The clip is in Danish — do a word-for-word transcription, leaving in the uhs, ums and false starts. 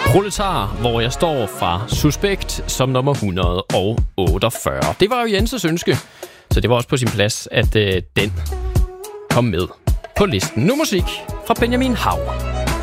Proletar, hvor jeg står fra Suspekt som nummer et hundrede otteogfyrre. Det var jo Jenses ønske, så det var også på sin plads, at øh, den kom med på listen. Nu musik fra Benjamin Hav.